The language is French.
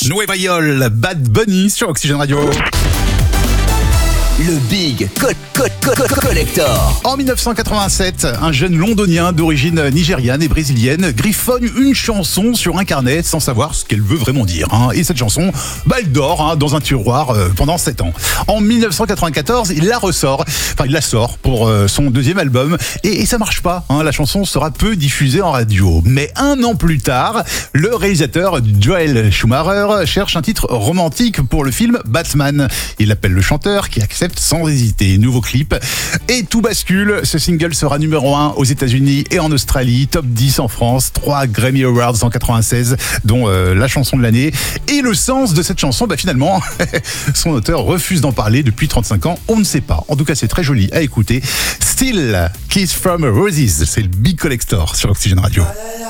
Nueva York, Bad Bunny sur Oxygène Radio. Le Big Collector. En 1987, un jeune londonien d'origine nigériane et brésilienne griffonne une chanson sur un carnet sans savoir ce qu'elle veut vraiment dire. Et cette chanson, elle dort dans un tiroir pendant 7 ans. En 1994, il la sort pour son deuxième album et ça marche pas. La chanson sera peu diffusée en radio. Mais un an plus tard, le réalisateur Joel Schumacher cherche un titre romantique pour le film Batman. Il appelle le chanteur qui accepte sans hésiter. Nouveau clip et tout bascule. Ce single sera numéro 1 aux États-Unis et en Australie, top 10 en France, 3 Grammy Awards en 96, dont la chanson de l'année. Et le sens de cette chanson, finalement, son auteur refuse d'en parler depuis 35 ans. On ne sait pas. En tout cas, c'est très joli à écouter. Still, Kiss from Roses, c'est le Big Collector sur Oxygène Radio.